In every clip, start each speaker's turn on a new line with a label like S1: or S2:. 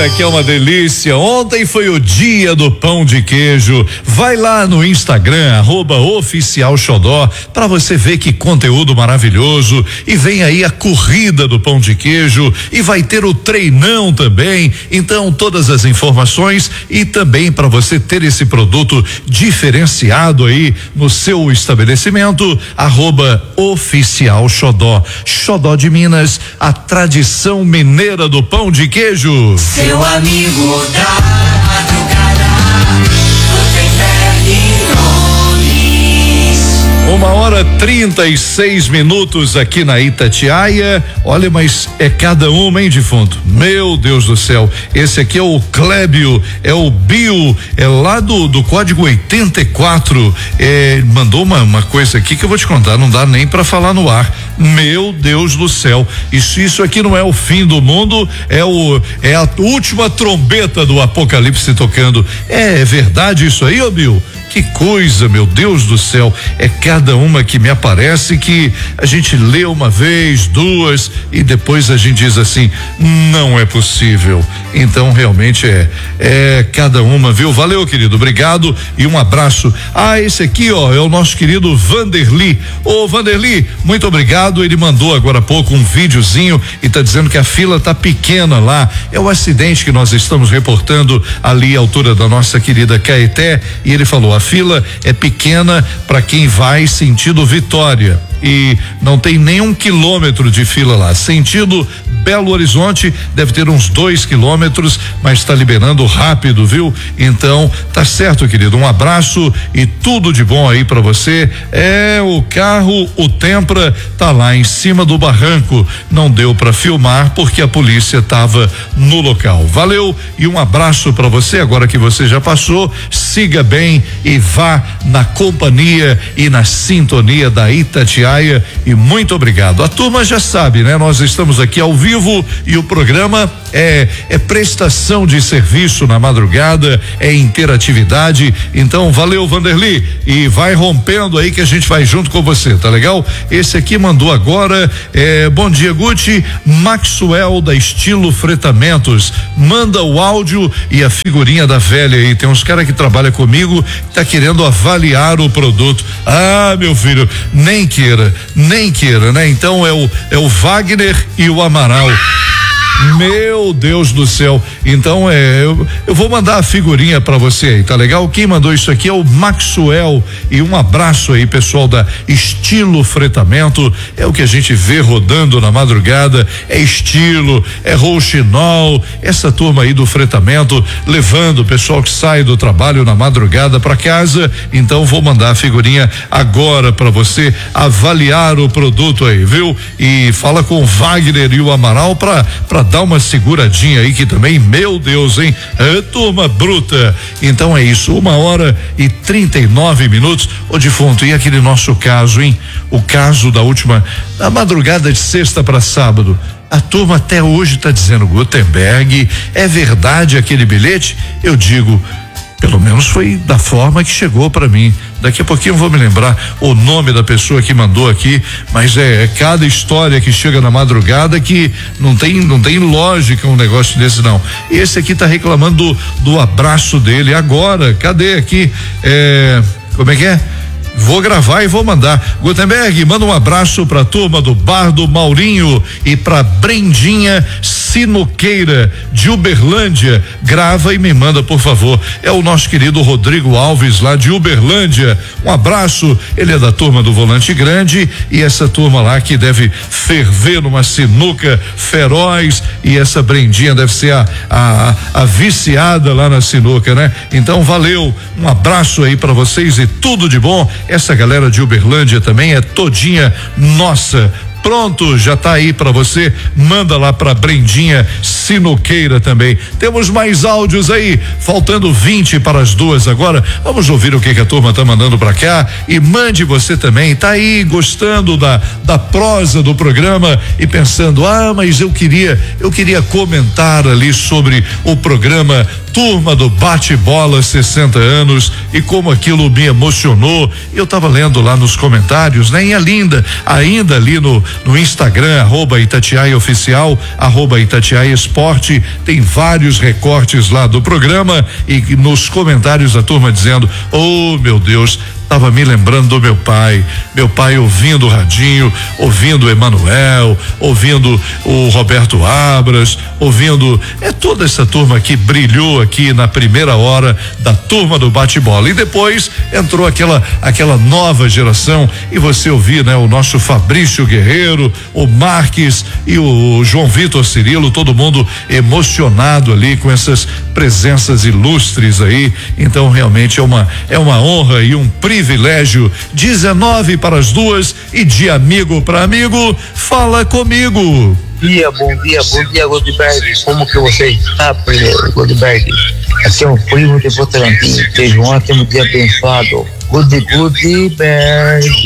S1: que é uma delícia. Ontem foi o dia do pão de queijo. Vai lá no Instagram, @oficialxodó, para você ver que conteúdo maravilhoso. E vem aí a corrida do pão de queijo e vai ter o treinão também. Então, todas as informações e também para você ter esse produto diferenciado aí no seu estabelecimento, @oficialxodó. Xodó de Minas, a tradição mineira do pão de queijo.
S2: Seu amigo da madrugada, Gutenberg Nunes.
S1: 1h36 aqui na Itatiaia. Olha, mas é cada uma, hein, defunto? Meu Deus do céu. Esse aqui é o Clébio, é o Bio, é lá do código 84. Mandou uma coisa aqui que eu vou te contar, não dá nem pra falar no ar. Meu Deus do céu. Isso aqui não é o fim do mundo, é a última trombeta do apocalipse tocando. É verdade isso aí, ô Bio? Que coisa, meu Deus do céu. É cada uma que me aparece que a gente lê uma vez, duas e depois a gente diz assim, não é possível. Então realmente é cada uma, viu? Valeu, querido, obrigado e um abraço. Esse aqui, ó, é o nosso querido Vanderly. Ô Vanderly, muito obrigado. Ele mandou agora há pouco um videozinho e tá dizendo que a fila tá pequena lá. É o acidente que nós estamos reportando ali à altura da nossa querida Caeté, e ele falou: a fila é pequena para quem vai sentido Vitória e não tem nem 1 quilômetro de fila lá. Sentido Belo Horizonte deve ter uns 2 quilômetros, mas está liberando rápido, viu? Então tá certo, querido. Um abraço e tudo de bom aí para você. O carro, o Tempra, tá lá em cima do barranco. Não deu para filmar porque a polícia tava no local. Valeu e um abraço para você. Agora que você já passou, siga bem e vá na companhia e na sintonia da Itatiaia. E muito obrigado. A turma já sabe, né? Nós estamos aqui ao vivo e o programa é prestação de serviço na madrugada, é interatividade. Então, valeu, Vanderly, e vai rompendo aí que a gente vai junto com você, tá legal? Esse aqui mandou agora, bom dia, Guti, Maxwell da Estilo Fretamentos, manda o áudio e a figurinha da velha aí. Tem uns caras que trabalham comigo, tá querendo avaliar o produto. Meu filho, nem queira, né? Então é o Wagner e o Amaral. Meu Deus do céu. Então eu vou mandar a figurinha pra você aí, tá legal? Quem mandou isso aqui é o Maxwell, e um abraço aí, pessoal da Estilo Fretamento. É o que a gente vê rodando na madrugada, é estilo, é rouxinol, essa turma aí do fretamento, levando o pessoal que sai do trabalho na madrugada pra casa. Então vou mandar a figurinha agora pra você avaliar o produto aí, viu? E fala com o Wagner e o Amaral pra dar uma seguradinha aí, que também, meu Deus, hein? Turma bruta. Então é isso, 1h39. Ô defunto, e aquele nosso caso, hein? O caso da madrugada de sexta para sábado. A turma até hoje tá dizendo, Gutenberg, é verdade aquele bilhete? Eu digo, pelo menos foi da forma que chegou para mim. Daqui a pouquinho eu vou me lembrar o nome da pessoa que mandou aqui, mas é cada história que chega na madrugada que não tem lógica um negócio desse, não. Esse aqui tá reclamando do abraço dele agora. Cadê aqui? Como é que é? Vou gravar e vou mandar. Gutenberg, manda um abraço pra turma do Bar do Maurinho e pra Brendinha Sinuqueira de Uberlândia. Grava e me manda, por favor. É o nosso querido Rodrigo Alves, lá de Uberlândia. Um abraço. Ele é da turma do Volante Grande, e essa turma lá que deve ferver numa sinuca feroz, e essa Brendinha deve ser a viciada lá na sinuca, né? Então valeu, um abraço aí pra vocês e tudo de bom. Essa galera de Uberlândia também é todinha nossa. Pronto, já tá aí pra você. Manda lá pra Brendinha Sinuqueira também. Temos mais áudios aí, faltando 20 para as 2 agora. Vamos ouvir o que a turma tá mandando pra cá, e mande você também. Tá aí gostando da prosa do programa e pensando, mas eu queria comentar ali sobre o programa turma do bate-bola 60 anos e como aquilo me emocionou. Eu tava lendo lá nos comentários, né? E ainda ali no Instagram, @Itatiaia Oficial, @Itatiaia Esporte, tem vários recortes lá do programa e nos comentários a turma dizendo: oh, meu Deus, tava me lembrando do meu pai ouvindo o radinho, ouvindo o Emanuel, ouvindo o Roberto Abras, ouvindo toda essa turma que brilhou aqui na primeira hora da turma do bate-bola. E depois entrou aquela nova geração e você ouvir, né? O nosso Fabrício Guerreiro, o Marques e o João Vitor Cirilo, todo mundo emocionado ali com essas presenças ilustres aí. Então realmente é uma honra e um privilégio. 19:45 e de amigo para amigo, fala comigo.
S3: Bom dia, Goldberg. Como que você está, Goldberg? Aqui é um primo de Votorantim. Teve um ótimo dia abençoado. Goldberg.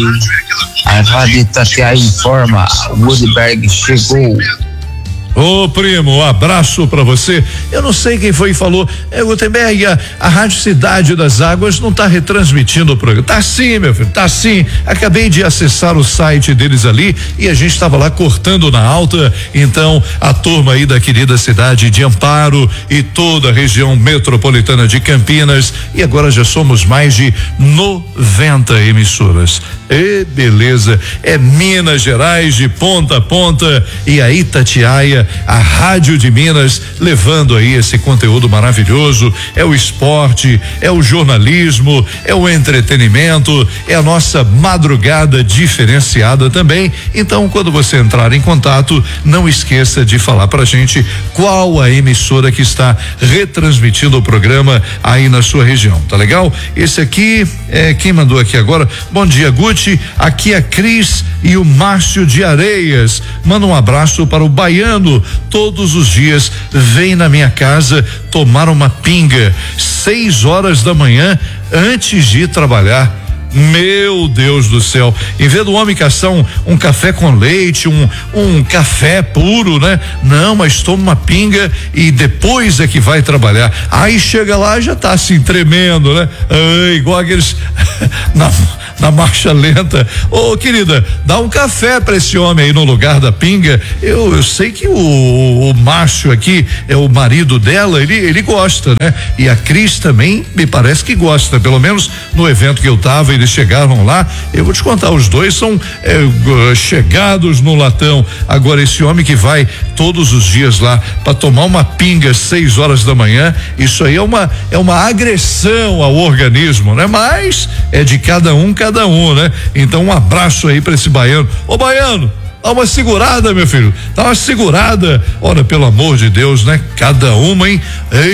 S3: A Rádio Itatiaia informa. O Goldberg chegou.
S1: Ô primo, abraço pra você. Eu não sei quem foi que falou, Gutenberg, a Rádio Cidade das Águas não tá retransmitindo o programa. Tá sim, meu filho, tá sim. Acabei de acessar o site deles ali e a gente estava lá cortando na alta. Então a turma aí da querida cidade de Amparo e toda a região metropolitana de Campinas, e agora já somos mais de 90 emissoras. E beleza, é Minas Gerais de ponta a ponta e a Itatiaia, a Rádio de Minas, levando aí esse conteúdo maravilhoso. É o esporte, é o jornalismo, é o entretenimento, é a nossa madrugada diferenciada também. Então, quando você entrar em contato, não esqueça de falar pra gente qual a emissora que está retransmitindo o programa aí na sua região, tá legal? Esse aqui quem mandou aqui agora. Bom dia, Guti. Aqui é a Cris e o Márcio de Areias. Manda um abraço para o Baiano. Todos os dias vem na minha casa tomar uma pinga 6 horas da manhã antes de ir trabalhar. Meu Deus do céu, em vez do homem caçar um café com leite, um café puro, né? Não, mas toma uma pinga e depois é que vai trabalhar. Aí chega lá, já tá assim tremendo, né? Igual aqueles na marcha lenta. Ô, querida, dá um café pra esse homem aí no lugar da pinga. Eu sei que o Márcio aqui é o marido dela, ele gosta, né? E a Cris também me parece que gosta, pelo menos no evento que eu tava, eles chegaram lá. Eu vou te contar, os dois são chegados no latão. Agora esse homem que vai todos os dias lá para tomar uma pinga 6 horas da manhã, isso aí é uma agressão ao organismo, né? Mas é de cada um, né? Então um abraço aí para esse baiano. Ô baiano, dá uma segurada, meu filho, dá uma segurada. Olha, pelo amor de Deus, né? Cada uma, hein?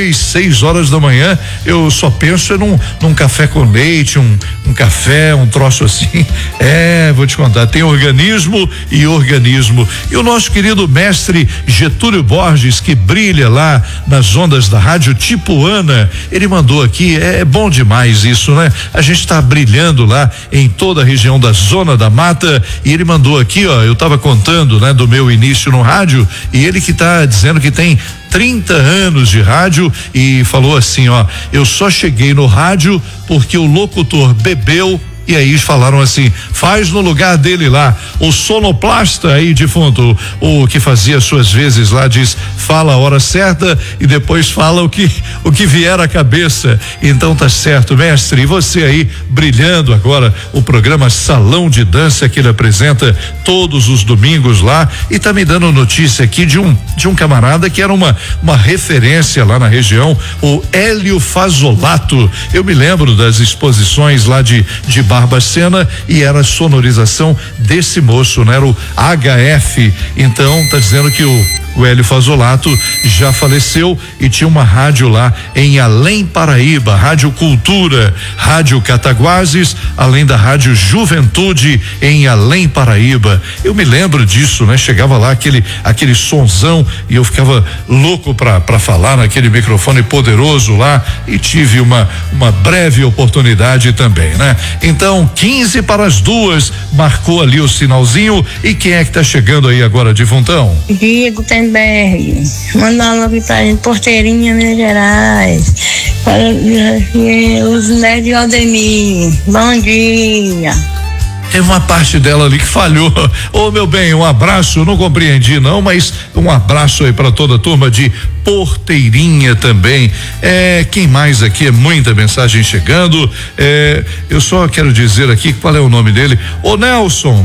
S1: 6 horas da manhã, eu só penso num café com leite, um café, um troço assim. Vou te contar, tem organismo e organismo. E o nosso querido mestre Getúlio Borges, que brilha lá nas ondas da rádio Tipuana, ele mandou aqui, é bom demais isso, né? A gente tá brilhando lá em toda a região da Zona da Mata, e ele mandou aqui, ó, eu tava contando, né, do meu início no rádio, e ele que tá dizendo que tem 30 anos de rádio e falou assim, ó, eu só cheguei no rádio porque o locutor bebeu. E aí falaram assim, faz no lugar dele lá. O sonoplasta aí defunto, o que fazia suas vezes lá, diz, fala a hora certa e depois fala o que vier à cabeça. Então tá certo, mestre. E você aí brilhando agora o programa Salão de Dança que ele apresenta todos os domingos lá, e tá me dando notícia aqui de um camarada que era uma referência lá na região, o Hélio Fazolato. Eu me lembro das exposições lá de Barbacena, e era a sonorização desse moço, né? Era o HF. Então tá dizendo que o Hélio Fazolato já faleceu e tinha uma rádio lá em Além Paraíba, Rádio Cultura, Rádio Cataguases, além da Rádio Juventude em Além Paraíba. Eu me lembro disso, né? Chegava lá aquele sonzão e eu ficava louco pra falar naquele microfone poderoso lá, e tive uma breve oportunidade também, né? Então, 15:45, marcou ali o sinalzinho. E quem é que tá chegando aí agora, defuntão?
S4: Dia, Gutenberg. Gutenberg. Manda um alô aqui pra gente, Porteirinha, Minas Gerais. Para os netos de Aldemir. Bom dia.
S1: Tem uma parte dela ali que falhou. Ô, meu bem, um abraço, não compreendi não, mas um abraço aí para toda a turma de Porteirinha também. Quem mais aqui? É muita mensagem chegando. Eu só quero dizer aqui qual é o nome dele. Ô, Nelson,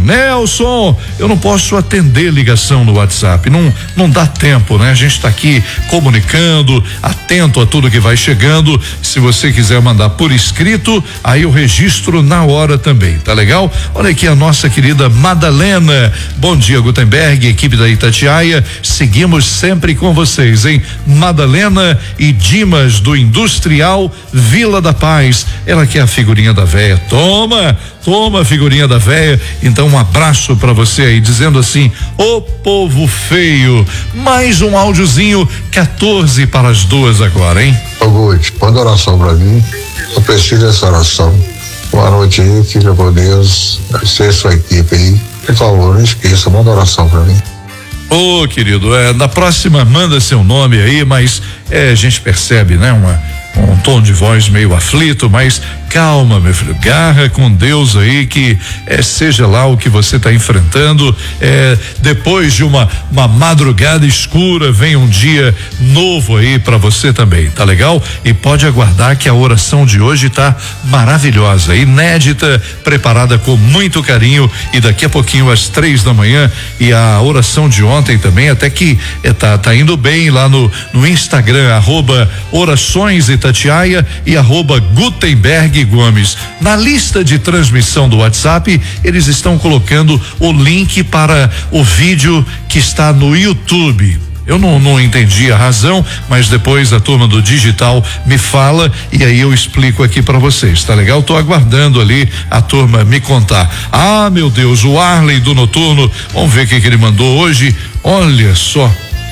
S1: eu não posso atender ligação no WhatsApp, não dá tempo, né? A gente tá aqui comunicando, atento a tudo que vai chegando. Se você quiser mandar por escrito, aí eu registro na hora também, tá legal? Olha aqui a nossa querida Madalena. Bom dia, Gutenberg, equipe da Itatiaia. Seguimos sempre com vocês, hein? Madalena e Dimas do Industrial Vila da Paz. Ela quer a figurinha da véia. Toma a figurinha da véia. Então um abraço pra você aí, dizendo assim: ô povo feio. Mais um áudiozinho, 14 para as 2 agora, hein?
S5: Ô Guti, manda oração pra mim. Eu preciso dessa oração. Boa noite aí, fica com Deus. Você e sua equipe aí. Por favor, não esqueça, manda oração pra mim.
S1: Ô, querido, na próxima manda seu nome aí, mas a gente percebe, né? Um tom de voz meio aflito, mas calma, meu filho, garra com Deus aí, que seja lá o que você está enfrentando, depois de uma madrugada escura, vem um dia novo aí para você também, tá legal? E pode aguardar que a oração de hoje tá maravilhosa, inédita, preparada com muito carinho, e daqui a pouquinho às 3 da manhã, e a oração de ontem também, até que tá indo bem lá no Instagram, @orações Itatiaia e @Gutenberg Gomes. Na lista de transmissão do WhatsApp, eles estão colocando o link para o vídeo que está no YouTube. Eu não entendi a razão, mas depois a turma do digital me fala e aí eu explico aqui para vocês, tá legal? Tô aguardando ali a turma me contar. Ah, meu Deus, o Arley do Noturno, vamos ver o que ele mandou hoje. Olha só.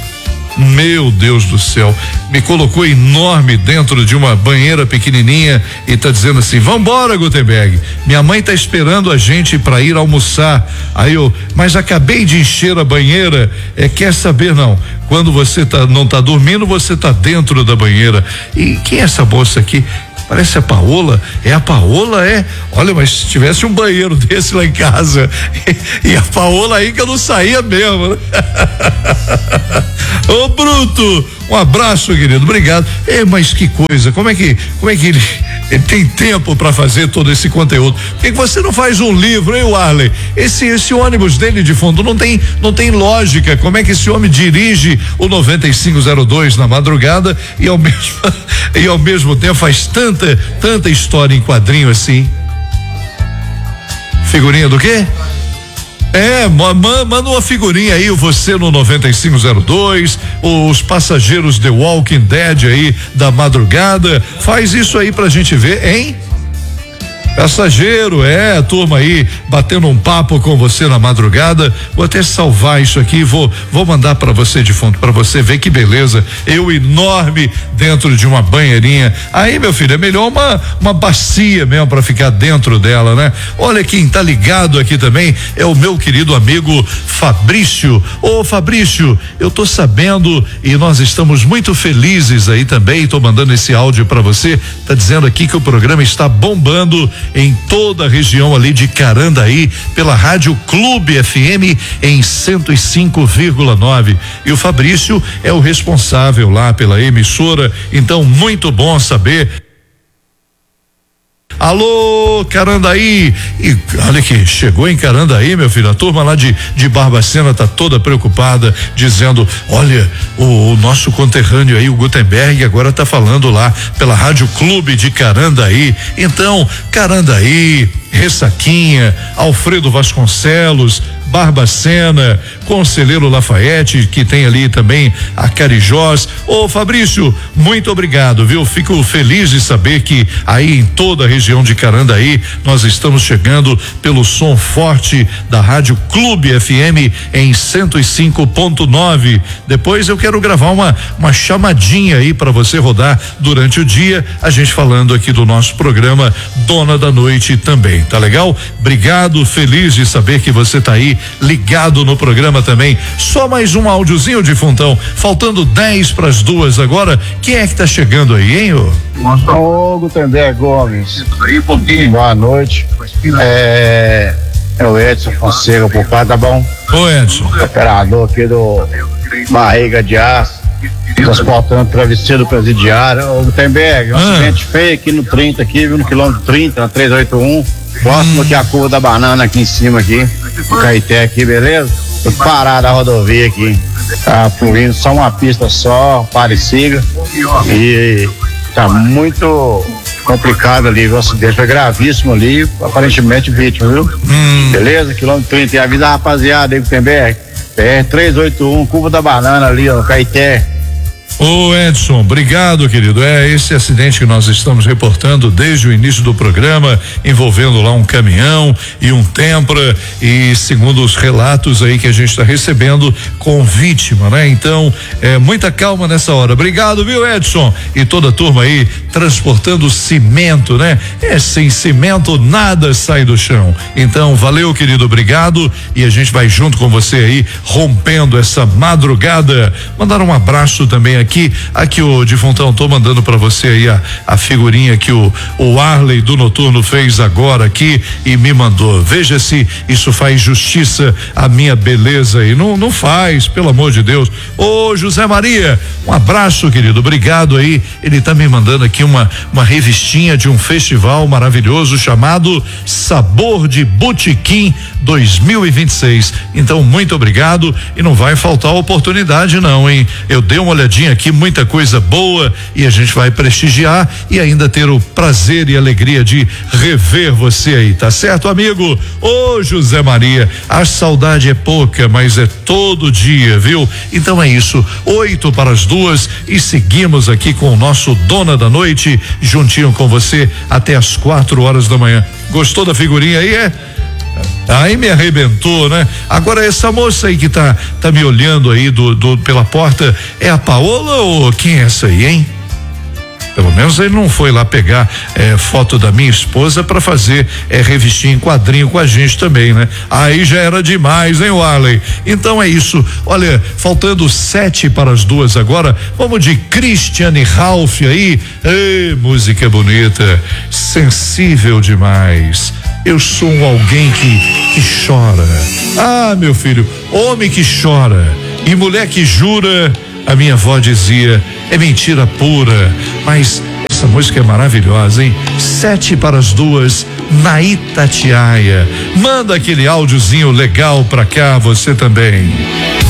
S1: Meu Deus do céu, me colocou enorme dentro de uma banheira pequenininha e tá dizendo assim: vambora, Gutenberg, minha mãe tá esperando a gente para ir almoçar. Aí mas acabei de encher a banheira. Quer saber não? Quando você não tá dormindo, você tá dentro da banheira. E quem é essa moça aqui? Parece a Paola. É a Paola, é? Olha, mas se tivesse um banheiro desse lá em casa, e a Paola aí que eu não saía mesmo, né? Ô, Bruto, um abraço, querido, obrigado. Mas que coisa, como é que ele tem tempo para fazer todo esse conteúdo? Por que você não faz um livro, hein, Arley? Esse ônibus dele de fundo não tem lógica. Como é que esse homem dirige o 9502 na madrugada e ao mesmo tempo faz tanta história em quadrinho assim? Figurinha do quê? Manda uma figurinha aí, você no 9502, os passageiros The Walking Dead aí da madrugada, faz isso aí pra gente ver, hein? Passageiro, a turma aí batendo um papo com você na madrugada. Vou até salvar isso aqui, vou mandar para você de fundo, para você ver que beleza. Eu enorme dentro de uma banheirinha. Aí, meu filho, é melhor uma bacia mesmo para ficar dentro dela, né? Olha quem tá ligado aqui também é o meu querido amigo Fabrício. Ô, Fabrício, eu tô sabendo e nós estamos muito felizes aí também. Tô mandando esse áudio para você. Tá dizendo aqui que o programa está bombando em toda a região ali de Carandaí pela Rádio Clube FM em 105,9. E o Fabrício é o responsável lá pela emissora, então muito bom saber. Alô, Carandaí, e olha que chegou em Carandaí, meu filho, a turma lá de Barbacena tá toda preocupada, dizendo: olha, o nosso conterrâneo aí, o Gutenberg, agora tá falando lá pela Rádio Clube de Carandaí. Então, Carandaí, Ressaquinha, Alfredo Vasconcelos, Barbacena, Conselheiro Lafayette, que tem ali também a Carijós. Ô, Fabrício, muito obrigado, viu? Fico feliz de saber que aí em toda a região de Carandaí nós estamos chegando pelo som forte da Rádio Clube FM em 105,9. Depois eu quero gravar uma chamadinha aí para você rodar durante o dia, a gente falando aqui do nosso programa Dona da Noite também, tá legal? Obrigado, feliz de saber que você tá aí ligado no programa programa também. Só mais um áudiozinho, Defuntão, faltando 10:02 agora. Quem é que tá chegando aí, hein, ô?
S6: Ô, Gutenberg Gomes. Boa noite. É o Edson Fonseca, por cá, tá bom?
S1: Ô, Edson.
S6: Operador aqui do Barriga de Aço, transportando travesseiro presidiário. Ô, Gutenberg, um acidente feio aqui no 30, aqui, viu, no quilômetro 30, na 381, próximo aqui a curva da banana aqui em cima aqui, no Caeté aqui, beleza? Tô parado a rodovia aqui, tá fluindo só uma pista só, pare e siga, e tá muito complicado ali, o acidente foi gravíssimo ali, aparentemente vítima, viu? Beleza? Quilômetro 30, e avisa a rapaziada aí, Gutenberg, PR 381, curva da banana ali, ó, Caeté.
S1: Ô Edson, obrigado, querido. É esse acidente que nós estamos reportando desde o início do programa, envolvendo lá um caminhão e um Tempra, e segundo os relatos aí que a gente está recebendo, com vítima, né? Então, muita calma nessa hora. Obrigado, viu, Edson? E toda a turma aí transportando cimento, né? Sem cimento nada sai do chão. Então, valeu, querido, obrigado, e a gente vai junto com você aí, rompendo essa madrugada. Mandar um abraço também aqui o Defuntão, tô mandando para você aí a figurinha que o Arley do Noturno fez agora aqui e me mandou. Veja se isso faz justiça à minha beleza aí. Não faz, pelo amor de Deus. Ô José Maria, um abraço, querido, obrigado aí. Ele tá me mandando aqui uma revistinha de um festival maravilhoso chamado Sabor de Botequim 2026. Então, muito obrigado, e não vai faltar oportunidade não, hein? Eu dei uma olhadinha aqui, muita coisa boa, e a gente vai prestigiar e ainda ter o prazer e alegria de rever você aí, tá certo, amigo? Ô José Maria, a saudade é pouca, mas é todo dia, viu? Então é isso, 8:02, e seguimos aqui com o nosso Dona da Noite, juntinho com você até as 4 horas da manhã. Gostou da figurinha aí, Aí me arrebentou, né? Agora, essa moça aí que tá me olhando aí pela porta, é a Paola ou quem é essa aí, hein? Pelo menos ele não foi lá pegar foto da minha esposa para fazer revistinha em quadrinho com a gente também, né? Aí já era demais, hein, Warley? Então é isso. Olha, faltando 7:02 agora, vamos de Christiane Ralph aí. Ei, música bonita, sensível demais. Eu sou alguém que chora. Ah, meu filho, homem que chora e mulher que jura, a minha avó dizia, é mentira pura. Mas essa música é maravilhosa, hein? 7:02 na Itatiaia. Manda aquele áudiozinho legal pra cá, você também.